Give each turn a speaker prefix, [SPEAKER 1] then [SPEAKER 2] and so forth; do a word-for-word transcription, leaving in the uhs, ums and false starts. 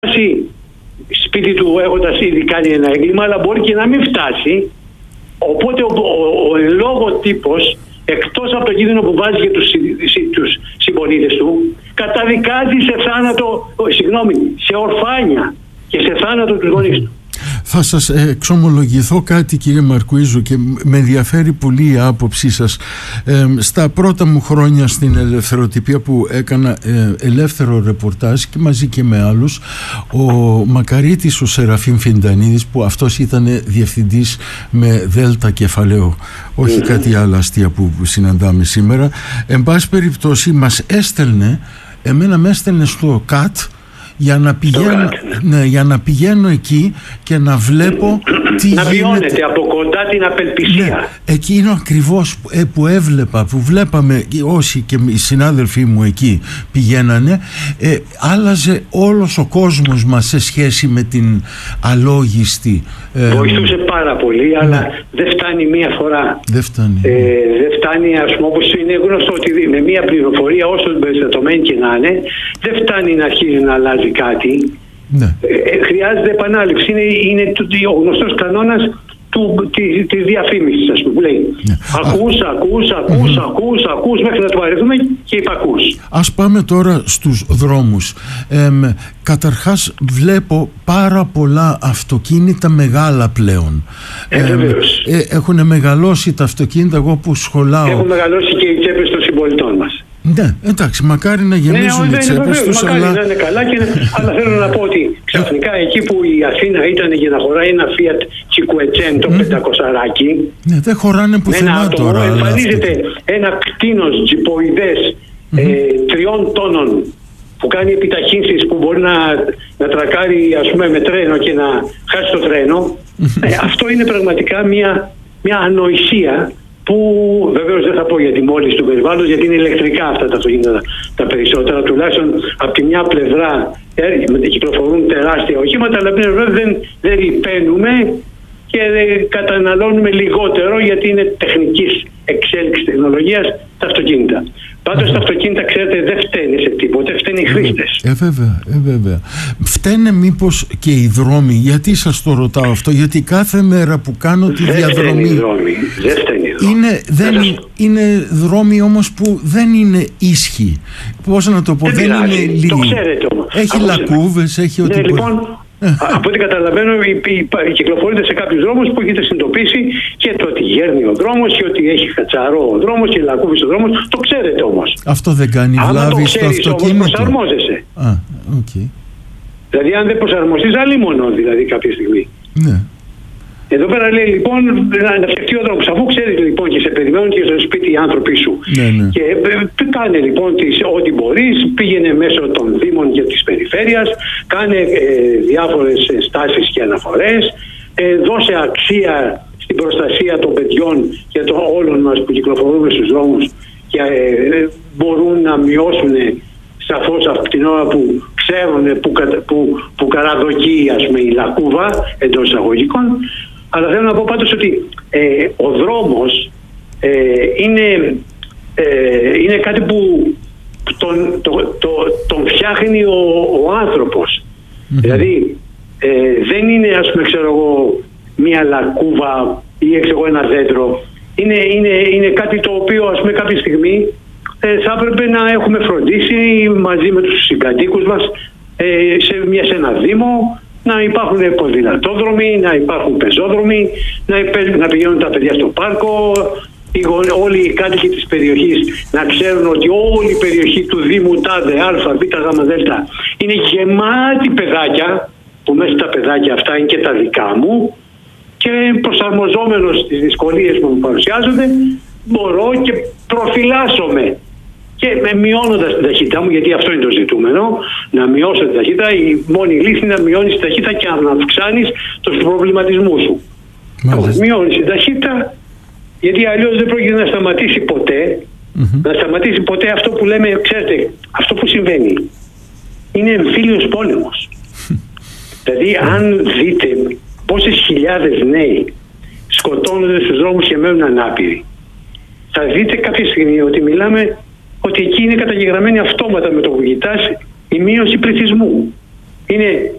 [SPEAKER 1] φτάσει σπίτι του έχοντας ήδη κάνει ένα έγκλημα, αλλά μπορεί και να μην φτάσει. Οπότε ο, ο, ο εν λόγω τύπος, εκτός από το κίνδυνο που βάζει για τους, τους συμπολίτες του, καταδικάζει σε θάνατο, συγγνώμη, σε ορφάνια και σε θάνατο τους γονείς του.
[SPEAKER 2] Θα σας εξομολογηθώ κάτι, κύριε Μαρκουίζου, και με ενδιαφέρει πολύ η άποψή σας. Ε, στα πρώτα μου χρόνια στην ελευθεροτυπία που έκανα ε, ελεύθερο ρεπορτάζ και μαζί και με άλλους, ο Μακαρίτης ο Σεραφείμ Φιντανίδης, που αυτός ήταν διευθυντής με δέλτα κεφαλαίο, όχι mm-hmm. κάτι άλλο αστεία που συναντάμε σήμερα, εν πάση περιπτώσει μας έστελνε, εμένα με έστελνε στο ΚΑΤ για να πηγαίνω, ναι, για να πηγαίνω εκεί και να βλέπω τι
[SPEAKER 1] να
[SPEAKER 2] γίνεται.
[SPEAKER 1] βιώνεται από κοντά την απελπισία.
[SPEAKER 2] Ναι, εκείνο ακριβώς που, ε, που έβλεπα, που βλέπαμε όσοι και οι συνάδελφοί μου εκεί πηγαίνανε, ε, άλλαζε όλος ο κόσμος μας σε σχέση με την αλόγιστη. Ε,
[SPEAKER 1] Βοηθούσε πάρα πολύ, ναι. αλλά δεν φτάνει μία φορά.
[SPEAKER 2] Δεν φτάνει.
[SPEAKER 1] Ε, δεν φτάνει, ας πούμε, όπως είναι γνωστό ότι με μία πληροφορία, όσο περιστατωμένη και να είναι, δεν φτάνει να αρχίζει να αλλάζει κάτι. Ναι. Ε, χρειάζεται επανάληψη. Είναι, είναι ο γνωστός κανόνας του, της, της διαφήμισης, ας πούμε, που λέει ναι. ακούς, ακούς, ακούς, mm-hmm. ακούς, ακούς, μέχρι να το αρεθούμε και υπακούς.
[SPEAKER 2] Ας πάμε τώρα στους δρόμους. Ε, καταρχάς βλέπω πάρα πολλά αυτοκίνητα μεγάλα πλέον.
[SPEAKER 1] Ε, ε,
[SPEAKER 2] ε, έχουν μεγαλώσει τα αυτοκίνητα, εγώ που σχολάω.
[SPEAKER 1] Έχουν μεγαλώσει και οι τσέπες των συμπολιτών μας.
[SPEAKER 2] Ναι, εντάξει, μακάρι να γεμίζουν
[SPEAKER 1] ναι,
[SPEAKER 2] οι τσέπες τους,
[SPEAKER 1] μακάρι
[SPEAKER 2] αλλά...
[SPEAKER 1] να είναι καλά, και, αλλά θέλω να πω ότι ξαφνικά εκεί που η Αθήνα ήταν για να χωράει ένα Fiat Cinquecento mm. πεντακοσαράκι,
[SPEAKER 2] ναι, δεν χωράνε πουθενά τώρα.
[SPEAKER 1] Εμφανίζεται ένα κτίνος τζιποειδές mm-hmm. ε, τριών τόνων που κάνει επιταχύνσεις, που μπορεί να, να τρακάρει, ας πούμε, με τρένο και να χάσει το τρένο. Mm-hmm. Ε, αυτό είναι πραγματικά μια, μια ανοησία, που βεβαίως δεν θα πω για τη μόλυνση του περιβάλλοντος, γιατί είναι ηλεκτρικά αυτά τα αυτοκίνητα τα περισσότερα, τουλάχιστον από τη μια πλευρά ε, κυκλοφορούν τεράστια οχήματα, αλλά πλέον δεν, δεν ρηπαίνουμε και δεν καταναλώνουμε λιγότερο, γιατί είναι τεχνικής εξέλιξης τεχνολογίας τα αυτοκίνητα. Πάντως mm-hmm. τα αυτοκίνητα, ξέρετε, δεν φταίνε σε τίποτε, φταίνε οι χρήστες.
[SPEAKER 2] Ε, βέβαια, ε, βέβαια. Φταίνε μήπως και οι δρόμοι? Γιατί σας το ρωτάω αυτό? Γιατί κάθε μέρα που κάνω τη
[SPEAKER 1] δεν
[SPEAKER 2] διαδρομή...
[SPEAKER 1] Δεν δρόμοι, δεν φταίνε οι δρόμοι.
[SPEAKER 2] Είναι, δεν είναι, είναι δρόμοι όμως που δεν είναι ίσχυοι. Πώς να το πω, δεν, δεν είναι λίγοι.
[SPEAKER 1] Το ξέρετε όμως.
[SPEAKER 2] Έχει λακκούβες, έχει ό,τι
[SPEAKER 1] ναι,
[SPEAKER 2] μπορεί.
[SPEAKER 1] Λοιπόν, από ό,τι καταλαβαίνω, κυκλοφορείτε σε κάποιους δρόμους που έχετε συνειδητοποιήσει και το ότι γέρνει ο δρόμος και ότι έχει χατσαρό ο δρόμος και λακκούβες ο δρόμος. Το ξέρετε όμως.
[SPEAKER 2] Αυτό δεν κάνει βλάβη στο αυτοκίνητο?
[SPEAKER 1] Όμως προσαρμόζεσαι.
[SPEAKER 2] Α, okay.
[SPEAKER 1] Δηλαδή, αν δεν προσαρμοστείς, άλλη μόνο, δηλαδή, κάποια στιγμή.
[SPEAKER 2] Ναι.
[SPEAKER 1] Εδώ πέρα λέει λοιπόν να φτιαχτεί ο δρόμος. Αφού ξέρεις λοιπόν και σε περιμένουν και στο σπίτι οι άνθρωποι σου.
[SPEAKER 2] Ναι, ναι.
[SPEAKER 1] Και ε, κάνε λοιπόν τις, ό,τι μπορείς, πήγαινε μέσω των δήμων και της περιφέρειας, κάνε ε, διάφορες στάσεις και αναφορές, ε, δώσε αξία στην προστασία των παιδιών και των όλων μας που κυκλοφορούμε στους δρόμους και ε, μπορούν να μειώσουν σαφώς από την ώρα που ξέρουν που, που, που καραδοκεί, ας πούμε, η λακκούβα εντός εισαγωγικών. Αλλά θέλω να πω πάντως ότι ε, ο δρόμος ε, είναι, ε, είναι κάτι που τον, το, το, τον φτιάχνει ο, ο άνθρωπος. Mm-hmm. Δηλαδή ε, δεν είναι, ας πούμε, ξέρω εγώ, μία λακκούβα ή ξέρω, ένα δέντρο. Είναι, είναι, είναι κάτι το οποίο, ας πούμε, κάποια στιγμή ε, θα έπρεπε να έχουμε φροντίσει μαζί με τους συγκατοίκους μας ε, σε, μια, σε ένα δήμο, να υπάρχουν ποδηλατόδρομοι, να υπάρχουν πεζόδρομοι, να, υπε, να πηγαίνουν τα παιδιά στο πάρκο, οι, όλοι οι κάτοικοι της περιοχής να ξέρουν ότι όλη η περιοχή του Δήμου τάδε, α, β, γ, δ είναι γεμάτη παιδάκια, που μέσα στα παιδάκια αυτά είναι και τα δικά μου, και προσαρμοζόμενος στις δυσκολίες που μου παρουσιάζονται μπορώ και προφυλάσσομαι. Και μειώνοντας την ταχύτητά μου, γιατί αυτό είναι το ζητούμενο, να μειώσω την ταχύτητα, η μόνη λύση είναι να μειώνεις την ταχύτητα και να αυξάνεις τους προβληματισμούς σου. Μειώνεις την ταχύτητα, γιατί αλλιώς δεν πρόκειται να σταματήσει ποτέ. Mm-hmm. Να σταματήσει ποτέ αυτό που λέμε, ξέρετε, αυτό που συμβαίνει είναι εμφύλιος πόλεμος. Δηλαδή, αν δείτε πόσες χιλιάδες νέοι σκοτώνονται στους δρόμους και μένουν ανάπηροι, θα δείτε κάποια στιγμή ότι μιλάμε ότι εκεί είναι καταγεγραμμένη αυτόματα με το που κοιτάς η μείωση πληθυσμού. είναι